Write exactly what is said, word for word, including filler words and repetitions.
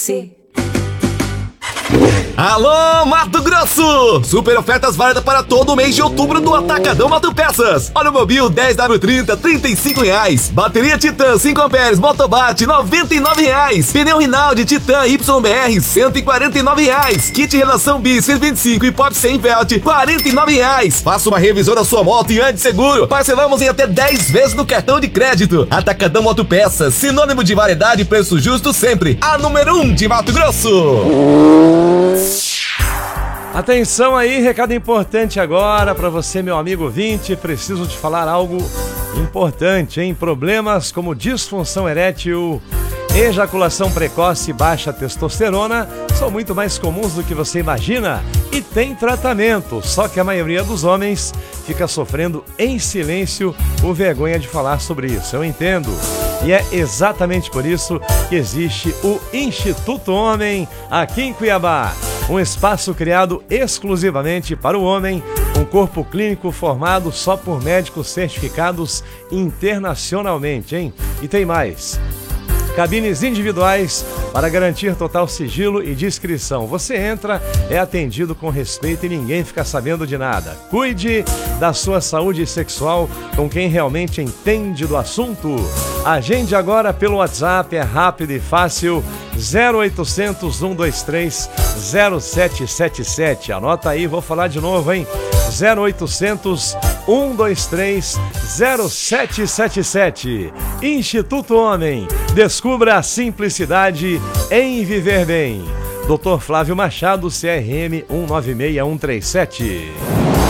Sim. Alô, Mato Grosso! Super ofertas válidas para todo o mês de outubro do Atacadão Mato Peças. Olha o Mobil dez W trinta, trinta e cinco reais. Bateria Titan cinco amperes Motobate, noventa e nove reais. Pneu Rinaldi Titan Y B R, cento e quarenta e nove reais. Kit Relação Bis cento e vinte e cinco e Pop cem Velt, quarenta e nove reais. Faça uma revisão da sua moto e ande seguro. Parcelamos em até dez vezes no cartão de crédito. Atacadão Mato Peças, sinônimo de variedade e preço justo sempre. A número um de Mato Grosso. Atenção aí, recado importante agora para você, meu amigo ouvinte. Preciso te falar algo importante, hein? Problemas como disfunção erétil, ejaculação precoce e baixa testosterona são muito mais comuns do que você imagina e tem tratamento, só que a maioria dos homens fica sofrendo em silêncio por vergonha de falar sobre isso. Eu entendo. E é exatamente por isso que existe o Instituto Homem aqui em Cuiabá. Um espaço criado exclusivamente para o homem, um corpo clínico formado só por médicos certificados internacionalmente, hein? E tem mais. Cabines individuais para garantir total sigilo e discrição. Você entra, é atendido com respeito e ninguém fica sabendo de nada. Cuide da sua saúde sexual com quem realmente entende do assunto. Agende agora pelo WhatsApp, é rápido e fácil. zero oitocentos, um dois três, zero sete sete sete. Anota aí, vou falar de novo, hein? zero oitocentos, um dois três, zero sete sete sete. Instituto Homem. Descubra a simplicidade em viver bem. doutor Flávio Machado, C R M um nove seis um três sete.